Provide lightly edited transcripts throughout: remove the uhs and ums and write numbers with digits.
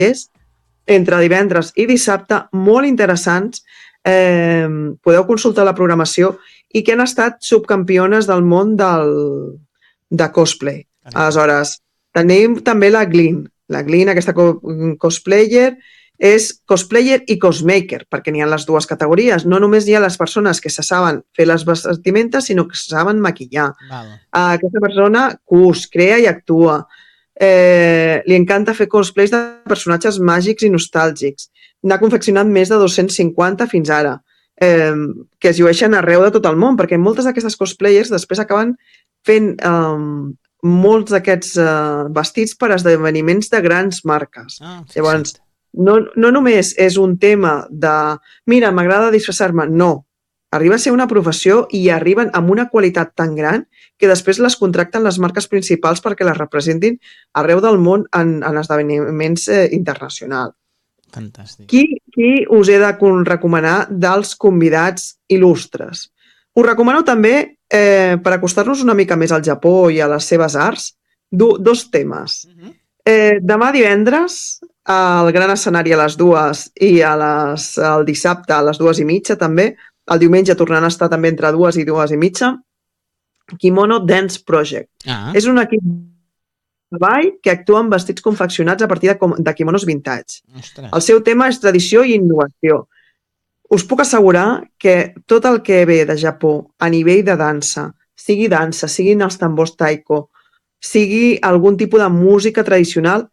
entre divendres i dissabte, molt interessants. Podeu consultar la programació i que han estat subcampiones del món de cosplay. Aleshores, tenim també la Glyn. La Glyn, aquesta cosplayer, és cosplayer i cosmaker, perquè n'hi ha les dues categories. No només hi ha les persones que se saben fer les vestimentes, sinó que se saben maquillar. Aquesta persona crea i actua. Li encanta fer cosplays de personatges màgics i nostàlgics. N'ha confeccionat més de 250 fins ara, que es llueixen arreu de tot el món, perquè moltes d'aquestes cosplayers després acaben fent molts d'aquests vestits per esdeveniments de grans marques. Llavors, no només és un tema de mira, m'agrada disfressar-me, no. Arriba a ser una professió i arriben amb una qualitat tan gran que després les contracten les marques principals perquè les representin arreu del món en esdeveniments internacionals. Fantàstic. Qui us he de recomanar dels convidats il·lustres? Us recomano també, per acostar-nos una mica més al Japó i a les seves arts, dos temes. Demà divendres, al gran escenari a les 2 i el dissabte a les 2:30 també, el diumenge tornant a estar també entre 2 i 2:30, Kimono Dance Project. És un equip de ball que actua amb vestits confeccionats a partir de kimonos vintage. El seu tema és tradició i innovació. Us puc assegurar que tot el que ve de Japó a nivell de dansa, siguin els tambors taiko, sigui algun tipus de música tradicional,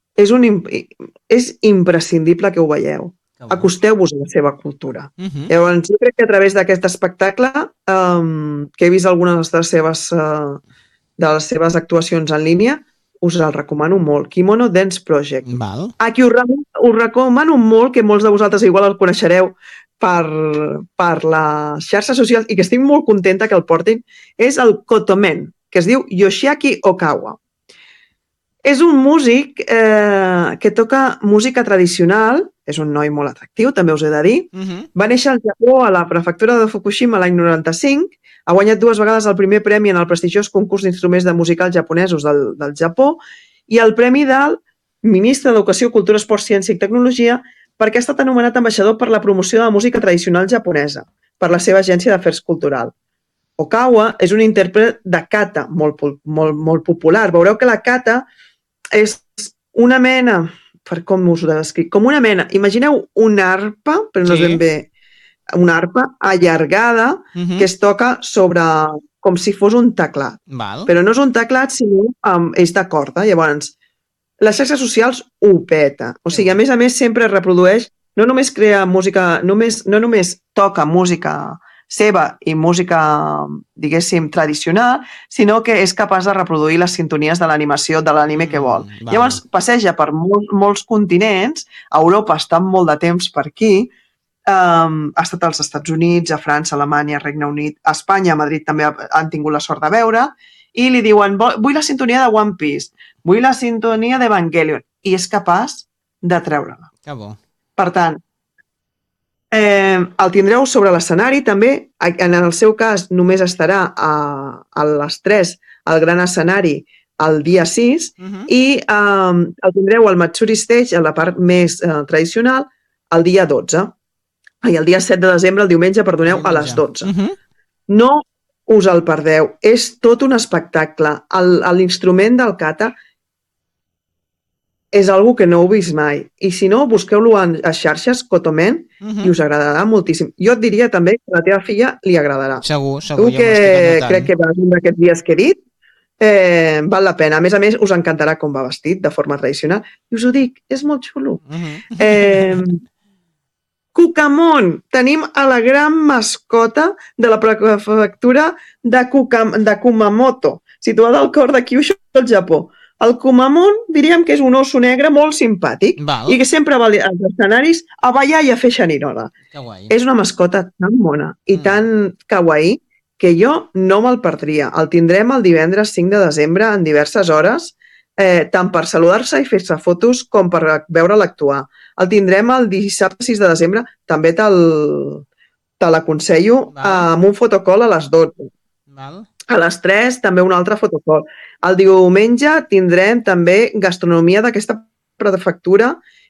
és imprescindible que ho veieu. Acosteu-vos a la seva cultura. Llavors, jo crec que a través d'aquest espectacle, que he vist algunes de les seves actuacions en línia, us el recomano molt. Kimono Dance Project. A qui us recomano molt, que molts de vosaltres igual el coneixereu per les xarxes socials i que estic molt contenta que el portin, és el Kotomen, que es diu Yoshiaki Okawa. És un músic que toca música tradicional, és un noi molt atractiu, també us he de dir. Va néixer al Japó, a la prefectura de Fukushima, l'any 95, ha guanyat 2 vegades el primer premi en el prestigiós concurs d'instruments de musical japonesos del Japó i el premi del ministre d'Educació, Cultura, Esport, Ciència i Tecnologia perquè ha estat anomenat ambaixador per la promoció de la música tradicional japonesa per la seva agència d'afers cultural. Okawa és un intèrpret de kata molt popular. Veureu que la kata és una mena, com us ho descric, com una mena, imagineu una arpa, però no és ben bé una arpa allargada que es toca sobre, com si fos un teclat. Però no és un teclat, sinó és de corda. Llavors, les xarxes socials ho peta. O sigui, a més, sempre reprodueix, no només crea música, no només toca música seva i música, diguéssim, tradicional, sinó que és capaç de reproduir les sintonies de l'animació de l'anime que vol. Llavors, passeja per molts continents, a Europa està molt de temps per aquí, ha estat als Estats Units, a França, a Alemanya, a Regne Unit, a Espanya, a Madrid també han tingut la sort de veure, i li diuen, vull la sintonia de One Piece, vull la sintonia d'Evangelion, i és capaç de treure-la. Que bo. Per tant, el tindreu sobre l'escenari també, en el seu cas només estarà a les 3 al gran escenari el dia 6 i el tindreu al Matsuri Stage, a la part més tradicional, el dia 12. I el dia 7 de desembre, el diumenge, perdoneu, a les 12. No us el perdeu, és tot un espectacle. L'instrument del kata és algo que no heu vist mai. I si no, busqueu-lo a xarxes, Kotomen, i us agradarà moltíssim. Jo et diria també que a la teva filla li agradarà. Segur, tu que crec que vas un d'aquests dies que he dit, val la pena. A més, us encantarà com va vestit, de forma tradicional. I us ho dic, és molt xulo. Kukamon. Tenim a la gran mascota de la prefectura de Kumamoto, situada al cor de Kyushu, al Japó. El Kumamon diríem que és un osso negre molt simpàtic i que sempre va als escenaris a ballar i a fer xerinola. És una mascota tan mona i tan kawaii que jo no me'l perdria. El tindrem el divendres 5 de desembre en diverses hores, tant per saludar-se i fer-se fotos com per veure'l actuar. El tindrem el dissabte 6 de desembre, també te l'aconsello, amb un fotocall a les 12. A les 3 també un altre fotocall. El diumenge tindrem també gastronomia d'aquesta prefectura